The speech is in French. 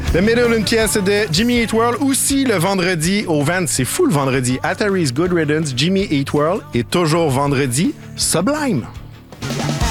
The Middle, une pièce de Jimmy Eat World. Aussi le vendredi au Van, c'est fou le vendredi. Ataris Good Riddance, Jimmy Eat World. Et toujours vendredi, Sublime.